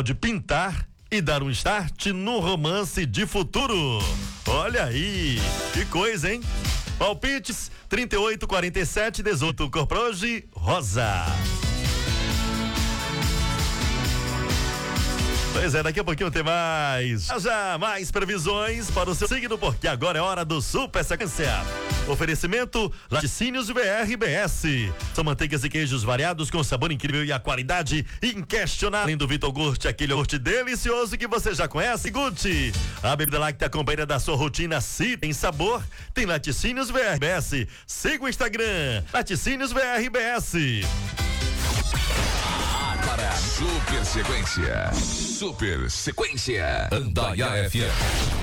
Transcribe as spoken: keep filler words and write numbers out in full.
pode pintar e dar um start no romance de futuro. Olha aí, que coisa, hein? Palpites trinta e oito, quarenta e sete, dezoito, cor pra hoje, rosa. Pois é, daqui a pouquinho tem mais. Já mais previsões para o seu signo, porque agora é hora do Super Sequência. Oferecimento Laticínios V R B S. São manteigas e queijos variados com sabor incrível e a qualidade inquestionável. Além do Vitor Gucci, aquele iogurte delicioso que você já conhece. Gucci, a bebida láctea companheira da sua rotina. Se tem sabor, tem Laticínios V R B S. Siga o Instagram, Laticínios V R B S. Para Super Sequência. Super Sequência. Andaiá F M.